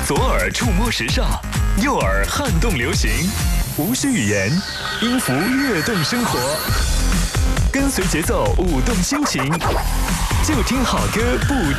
左耳触摸时尚，右耳撼动流行，无需语言，音符跃动生活，跟随节奏舞动心情，就听好歌不